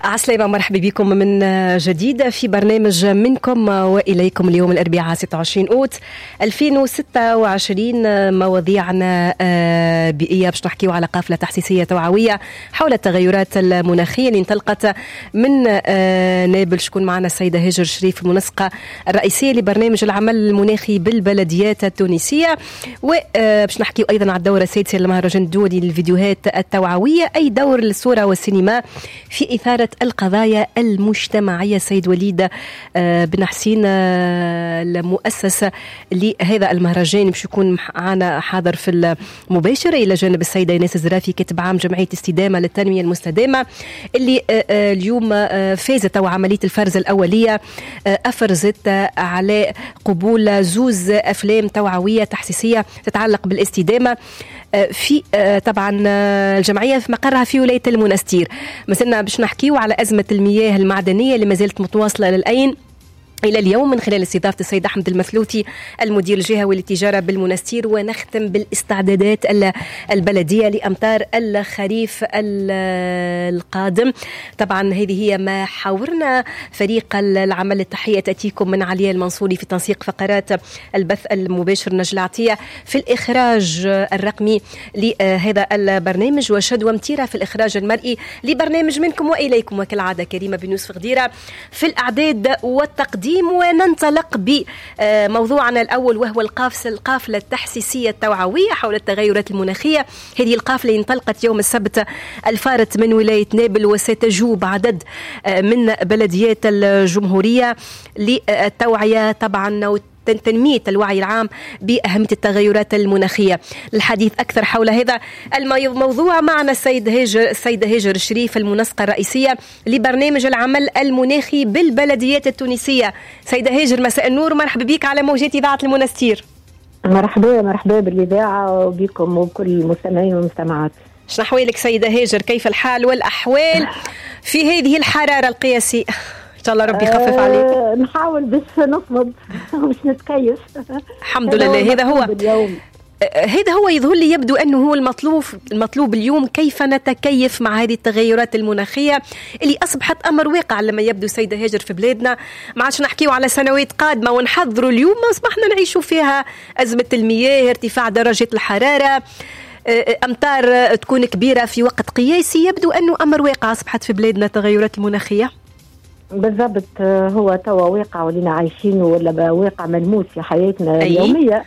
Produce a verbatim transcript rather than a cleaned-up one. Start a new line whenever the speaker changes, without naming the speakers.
عسلامة، مرحبا بكم من جديد في برنامج منكم وإليكم اليوم الأربعاء ستة وعشرين أوت ألفين وستة وعشرين. مواضيعنا بيئية باش نحكيو على قافلة تحسيسية توعوية حول التغيرات المناخية اللي انطلقت من نابل. شكون معنا؟ السيدة هاجر شريف، المنسقة الرئيسية لبرنامج العمل المناخي بالبلديات التونسية. وباش نحكيو أيضا على الدورة السادسة للمهرجان الدولي للفيديوهات التوعوية، أي دور للصورة والسينما في إثارة القضايا المجتمعية. سيد وليد بن حسين المؤسس لهذا المهرجان باش يكون معنا حاضر في المباشر، إلى جانب السيدة ايناس الزرافي كاتب عام جمعية استدامة للتنمية المستدامة اللي اليوم فازت أو عملية الفرز الأولية أفرزت على قبول زوز أفلام توعوية تحسيسية تتعلق بالاستدامة في طبعا الجمعية في مقرها في ولاية المنستير. مثلنا باش نحكيو على أزمة المياه المعدنية اللي ما زالت متواصلة للأين إلى اليوم من خلال استضافة السيد أحمد المثلوثي المدير الجهوي للتجارة بالمنستير. ونختم بالاستعدادات البلدية لأمطار الخريف القادم. طبعا هذه هي محاورنا فريق العمل. التحية تأتيكم من عليا المنصوري في تنسيق فقرات البث المباشر، نجلة عطية في الإخراج الرقمي لهذا البرنامج، وشدوى متيرة في الإخراج المرئي لبرنامج منكم وإليكم، وكالعادة كريمة بن يوسف غديرة في الأعداد والتقديم. وننطلق بموضوعنا الأول، وهو القافلة التحسيسية التوعوية حول التغيرات المناخية. هذه القافلة انطلقت يوم السبت الفارت من ولاية نابل، وستجوب عدد من بلديات الجمهورية للتوعية طبعا تنمية الوعي العام بأهمية التغيرات المناخية. الحديث أكثر حول هذا الموضوع معنا السيد هاجر السيدة هاجر الشريف، المنسقة الرئيسية لبرنامج العمل المناخي بالبلديات التونسية. سيدة هاجر، مساء النور، مرحبا بك على موجات إذاعة المنستير.
مرحبا مرحبا بالإذاعة وبكم وكل المستمعين والمستمعات.
شنو أحوالك سيدة هاجر؟ كيف الحال والأحوال في هذه الحرارة القياسية؟ إن شاء الله ربي يخفف عليك.
أه نحاول بس نصمد مش نتكيف.
الحمد لله. هذا هو
اليوم.
هذا هو يظهر لي، يبدو أنه هو المطلوب المطلوب اليوم، كيف نتكيف مع هذه التغيرات المناخية اللي أصبحت أمر واقع لما يبدو سيدة هاجر في بلادنا. ما عادش نحكيو على سنوات قادمة ونحضروا اليوم ما أصبحنا نعيشوا فيها أزمة المياه، ارتفاع درجة الحرارة، أمطار تكون كبيرة في وقت قياسي. يبدو أنه أمر واقع أصبحت في بلادنا التغيرات المناخية.
بالضبط، هو توا واقع ولينا عايشين، ولا واقع ملموس في حياتنا
أي.
اليومية.